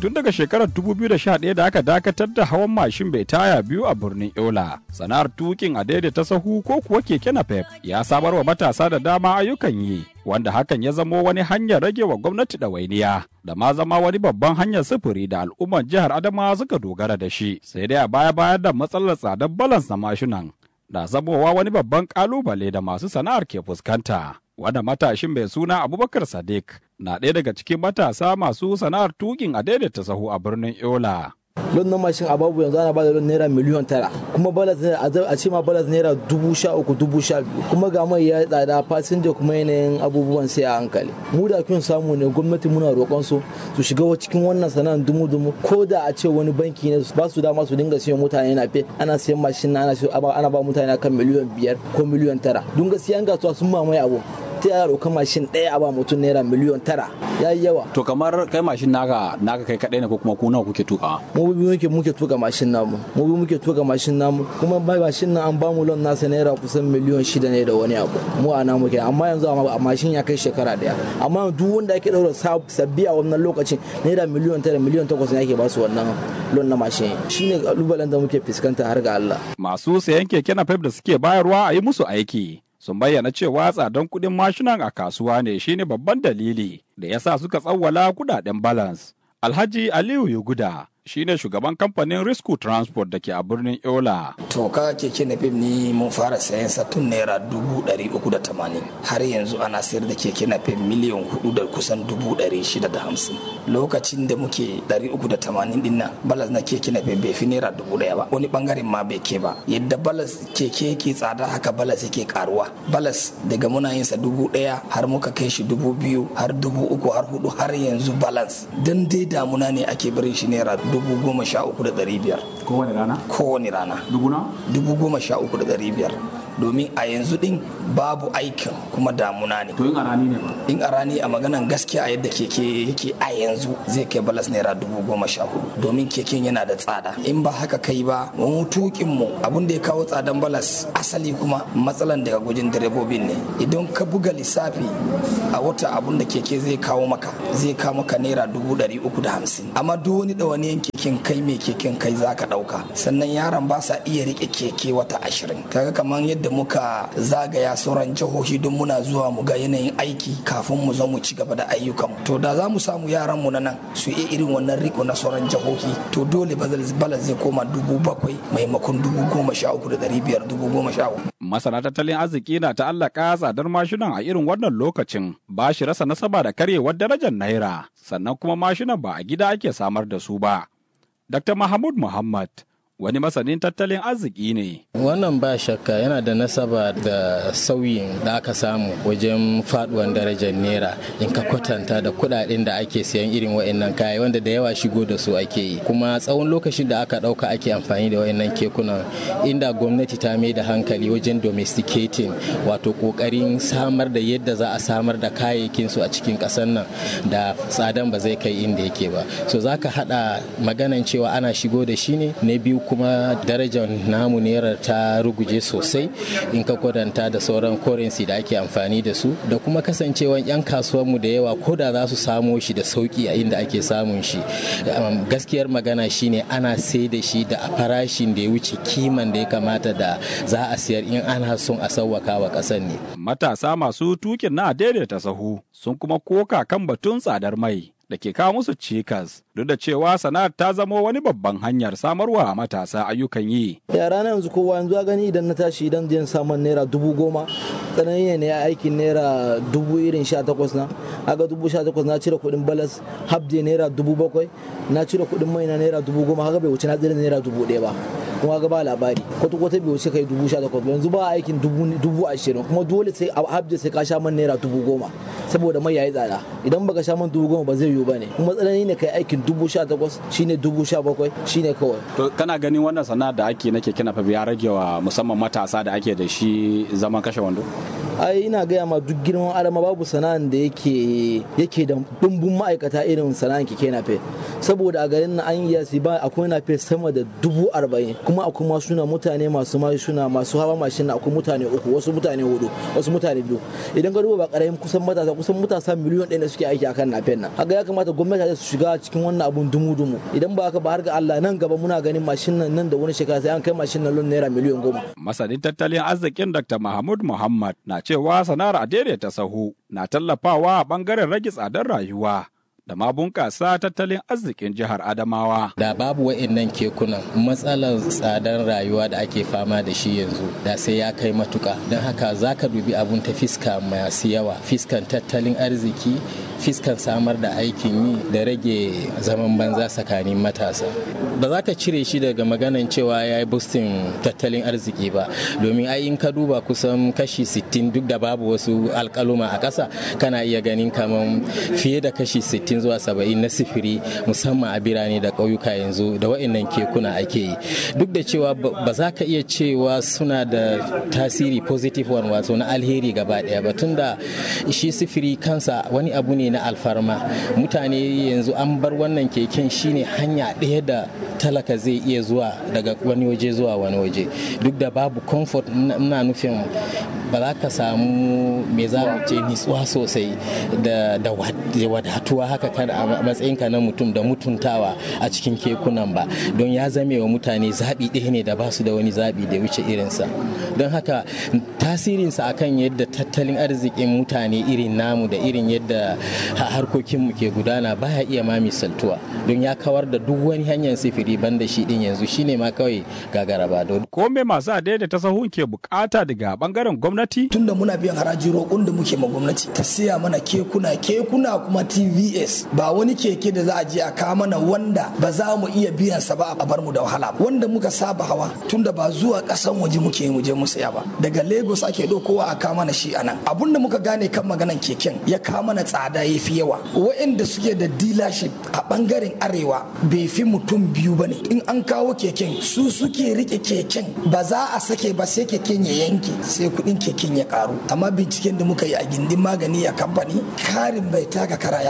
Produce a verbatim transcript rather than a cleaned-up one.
tun daga shekarar dubu biyu da sha ɗaya da aka dakatar da hawan mashin bai taya biyu a birnin Yola. Sana'ar tukin a daidaita sahu ko kuwa keke napep ya samar wa matasa da dama ayyukan yi, wanda hakan ya zamo wani hanyar rage wa gwamnati ɗawainiya da ma zama wani babban hanyar sufuri da al'ummar jihar Adamawa suka dogara da shi. Sai dai a baya bayar da matsalar tsadar balans na mashinan da zamowa wani babban kalubale da masu sana'ar ke fuskanta. Wanda matashin mai suna Abubakar Sadiq na ɗaya daga cikin matasa masu sana'ar tukin a daidaita sahu a birnin Yola. Lon na mashin a babu yanzu ana ba da lon naira miliyon tara, kuma balas a ce ma balas naira dubu sha uku dubu sha biyu, kuma ga mai ya tsada fasinja kuma yanayin abubuwan sai a hankali. Mu da kyun samu ne gwamnati muna roƙon su su shiga cikin wannan sana'ar dumu dumu, ko da a ce wani banki ne ba su dama su dinga siyan mutane na fe ana siyan mashin ana ana ba mutane kan miliyon biyar ko miliyon tara. Dun gaskiya an gasuwa sun mamaye abu. Ta yaya roƙa mashin ɗaya a ba mutum naira miliyon tara ya yi yawa. To kamar kai mashin naka naka kai kaɗai ne ko kuma ku nawa kuke tuka? Mu bi muke muke tuka mashin namu. Mu bi muke tuka mashin namu kuma bai mashin nan an ba mu lon nasa naira kusan miliyon shida ne da wani abu. Mu a namu kenan, amma yanzu a mashin ya kai shekara ɗaya. Amma duk wanda ake ɗaura sabbi a wannan lokacin naira miliyon tara miliyon takwas ne ake ba su wannan lon na mashin. Shine kalubalen da muke fuskanta har ga Allah. Masu sayan keke napep da suke bayarwa a yi musu aiki sun bayyana cewa tsadan kuɗin mashinan a kasuwa ne shine babban dalili da ya sa suka tsawwala kuɗaɗen balance. Alhaji Aliyu Yuguda shine shugaban kamfanin Risku Transport da ke a birnin Yola. To ka keke napep ni mun fara sayan sa tun naira dubu ɗari uku da tamanin, har yanzu ana sayar da keke napep miliyan hudu da kusan dubu ɗari shida da hamsin. Lokacin da muke ɗari uku da tamanin din nan balas na keke napep bai fi naira dubu ɗaya ba, wani bangaren ma bai ke ba. Yadda balas keke yake tsada haka balas yake karuwa. Balas daga muna yin sa dubu ɗaya har muka kai shi dubu biyu har dubu uku har hudu har yanzu balance. Dan dai damuna ne ake barin shi naira dubu goma sha uku da ɗari biyar. Kowane rana? Kowane rana. Dubu na? Dubu goma sha uku da ɗari biyar. Domin a yanzu din babu aikin kuma damuna ne. To in a rani ne ba? In a rani a maganan gaskiya a yadda keke yake a yanzu zai kai balas naira dubu goma sha hudu. Domin keken yana da tsada. In ba haka kai ba mu tukin mu abin da ya kawo tsadan balas asali kuma matsalan daga gujin direbobin ne. Idan ka buga lissafi a wata abun da keke zai kawo maka zai kawo maka naira dubu ɗari uku da hamsin. Amma duk wani ɗawaniyan keken kai mai keken kai za ka ɗauka. Sannan yaran ba sa iya riƙe keke wata ashirin. Kaga kamar yadda da muka zagaya sauran jihohi don muna zuwa mu ga yanayin aiki kafin mu zo mu ci gaba da ayyukan. To da za mu samu yaran mu na nan su iya irin wannan riko na sauran jihohi, to dole balas zai koma dubu bakwai maimakon dubu goma sha uku da ɗari biyar dubu goma sha uku. Masana tattalin arziki na ta'allaka tsadar mashinan a irin wannan lokacin ba shi rasa nasaba da karyewar darajar naira, sannan kuma mashinan ba a gida ake samar da su ba. Dakta Mahmud Muhammad wani masanin tattalin arziki ne. Wannan ba shakka yana da nasaba da sauyin da aka samu wajen faduwan darajar naira in ka kwatanta da kudaden da ake siyan irin wa'annan kaya wanda da yawa shigo da su ake yi. Kuma tsawon lokacin da aka dauka ake amfani da wa'annan kekunan, inda gwamnati ta mai da hankali wajen domesticating, wato kokarin samar da yadda za a samar da kayayyakin su a cikin kasar nan, da tsadan ba zai kai inda yake ba. So zaka hada maganan cewa ana shigo da shi ne, na biyu kuma darajar namu naira ta ruguje sosai in ka kwadanta da sauran currency da ake amfani da su, da kuma kasancewan yan kasuwanmu da yawa ko da za su samo shi da sauki a inda ake samun shi, gaskiyar magana shine ana sai da shi da farashin da ya wuce kiman da ya kamata da za a siyar in ana son a sauwaka wa ƙasar ne. Matasa masu tukin na daidaita sahu sun kuma koka kan batun tsadar mai da ke kawo musu cikas, duk da cewa sana'ar ta zama wani babban hanyar samarwa matasa ayyukan yi. Yara na yanzu kowa yanzu gani idan na tashi idan jin samun naira dubu goma tsanani ne ya aikin naira dubu irin sha takwas na aga dubu sha takwas na cire kuɗin balas habje naira dubu bakwai na cire kuɗin mai na naira dubu goma haka bai wuce na tsirin naira dubu ɗaya ba. Kuma ga ba labari kwata kwata bai wuce kai dubu sha takwas yanzu ba aikin dubu ashirin kuma dole sai a habje sai ka sha man naira dubu goma saboda mai yayi tsada. Idan baka sha man dubu goma ba zai yiwu ba ne. Kuma tsanani ne kai aikin dubu sha takwas shine dubu sha bakwai shine kawai. To kana ganin wannan sana'a da ake na keke napep ya rage wa musamman matasa da ake da shi zaman kashe wando? ai ina gaya ma duk girman adama babu sana'an da yake yake da dumbun ma'aikata irin sana'an keke nafe, saboda a garin na an yi yasi ba akwai nafe sama da dubu arba'in, kuma akwai masu na mutane masu mashina masu hawa mashin akwai mutane uku, wasu mutane hudu, wasu mutane biyu. Idan ka duba ba karamin kusan matasa kusan matasa miliyon ɗaya da suke aiki akan nafen nan. Haka ya kamata gwamnati su shiga cikin wannan abun dumu-dumu. Idan ba haka ba har ga Allah nan gaba muna ganin mashin nan nan da wani shekara sai an kai mashin nan lon naira miliyon goma. Masanin tattalin arzikin Dakta Mahmud Muhammad na cewa sana'ar adaidaita sahu na tallafawa a bangaren rage tsadar rayuwa da ma bunƙasa tattalin arzikin jihar Adamawa. Da babu wa'annan kekunan matsalar tsadar rayuwa da ake fama da shi yanzu da sai ya kai matuka. Don haka za ka dubi abun ta fiska masu yawa, fiskan tattalin arziki, fiskan samar da aikin yi da rage zaman banza tsakanin matasa. Ba za ka cire shi daga maganan cewa ya yi boostin tattalin arziki ba, domin ai in ka duba kusan kashi sittin duk da babu wasu alkaluma a ƙasa kana iya ganin kamar fiye da kashi sittin zuwa saba'in na sifiri musamman a birane da ƙauyuka yanzu da wa'annan kekuna ake yi. Duk da cewa ba za ka iya cewa suna da tasiri positive one wato na alheri gaba ɗaya ba, tunda shi sifiri kansa wani abu ne na alfarma. Mutane yanzu an bar wannan keken shine hanya ɗaya da talaka zai iya zuwa daga wani waje zuwa wani waje, duk da babu comfort. Ina nufin ba za ka samu me za mu ce nitsuwa sosai da da wadatuwa haka kada a matsayinka na mutum da mutuntawa a cikin kekunan ba, don ya zame wa mutane zaɓi ɗaya ne da ba su da wani zaɓi da wuce irinsa. Don haka tasirinsa akan yadda tattalin arzikin mutane irin namu da irin yadda harkokinmu ke gudana baya iya ma misaltuwa, don ya kawar da duk wani hanyar sifiri banda shi din yanzu shine ma kawai gagara ba. Don ko me masu adaidaita sahun ke bukata daga bangaren gwamnati? Tunda muna biyan haraji roƙon da muke ma gwamnati ta siya mana kekuna kekuna kuma T V S, ba wani keke da za a je a kawo mana wanda ba za mu iya biyan sa ba a bar mu da wahala ba, wanda muka saba hawa tunda ba zuwa ƙasan waje muke mu je mu saya ba, daga Lagos ake dokowa a kawo mana shi anan. Abun da muka gane kan maganan keken ya kawo mana tsada ya fi yawa. Waɗanda suke da dealership a bangaren arewa bai fi mutum biyu ba ne. In an kawo keken su suke rike keken, ba za a sake ba sai keken ya yanke sai kuɗin keken ya karu. Amma binciken da muka yi a gindin magani a kamfani karin bai taka kara